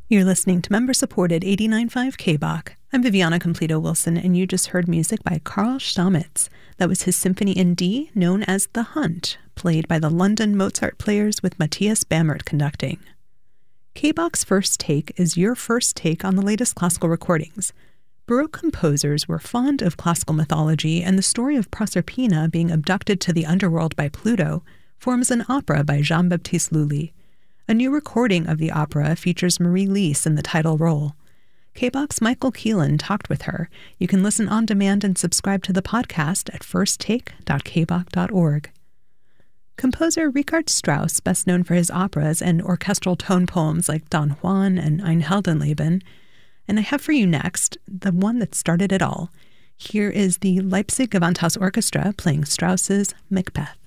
You're listening to member-supported 89.5 KBOK. I'm Viviana Completo-Wilson, and you just heard music by Karl Stamitz. That was his symphony in D, known as The Hunt, played by the London Mozart Players with Matthias Bammert conducting. KBOK's First Take is your first take on the latest classical recordings. Baroque composers were fond of classical mythology, and the story of Proserpina being abducted to the underworld by Pluto forms an opera by Jean-Baptiste Lully. A new recording of the opera features Marie Lees in the title role. KBOK's Michael Keelan talked with her. You can listen on demand and subscribe to the podcast at firsttake.kbok.org. Composer Richard Strauss, best known for his operas and orchestral tone poems like Don Juan and Ein Heldenleben. And I have for you next the one that started it all. Here is the Leipzig Gewandhaus Orchestra playing Strauss's Macbeth.